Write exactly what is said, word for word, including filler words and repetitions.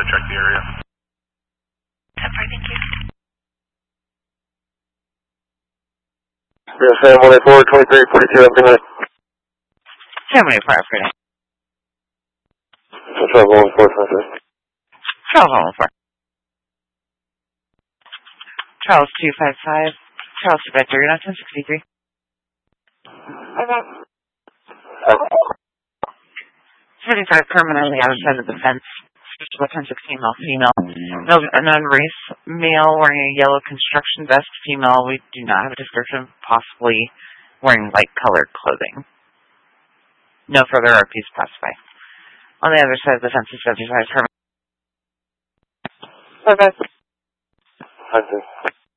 check the area. ten four, thank you. Yes, Sam, one eight four, twenty-three forty-two, have a good night. Sam one eight four, have a good night. So travel one four, twenty-three. Charles one four. Charles two five five. Charles two five three, not ten sixty-three. Okay. seventy-five permanently outside of the fence. ten sixteen male, female. No, non-race, male wearing a yellow construction vest, female. We do not have a description, possibly wearing light colored clothing. No further R Ps specified. On the other side of the fence is seventy-five permanent. Okay. I see.